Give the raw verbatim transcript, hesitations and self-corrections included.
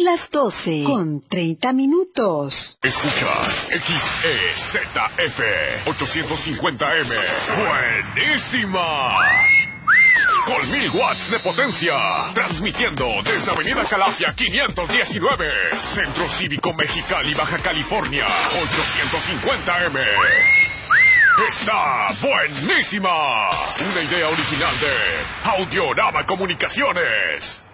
las doce con treinta minutos. Escuchas X E Z F ochocientos cincuenta M. ¡Buenísima! Con mil watts de potencia. Transmitiendo desde Avenida Calafia quinientos diecinueve. Centro Cívico Mexicali, Baja California. ochocientos cincuenta M. ¡Está buenísima! Una idea original de Audiorama Comunicaciones.